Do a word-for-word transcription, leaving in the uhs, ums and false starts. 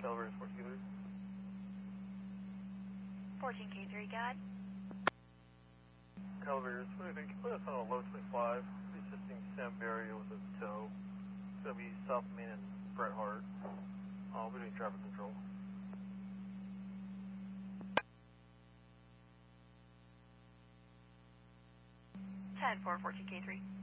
Calibrated fourteen K three. fourteen K three, God. Calibrated, what do you think? Put us on a low twenty-five. Assisting Sam Barry with a tow. It's going to be South Main and Bret Hart. Uh, we're doing traffic control. ten four, fourteen K three.